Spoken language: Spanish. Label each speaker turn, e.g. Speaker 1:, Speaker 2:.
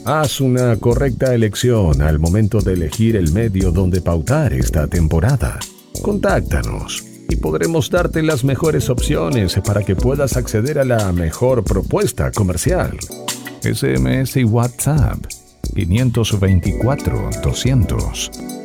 Speaker 1: Haz una correcta elección al momento de elegir el medio donde pautar esta temporada. Contáctanos y podremos darte las mejores opciones para que puedas acceder a la mejor propuesta comercial. SMS y WhatsApp 524 200.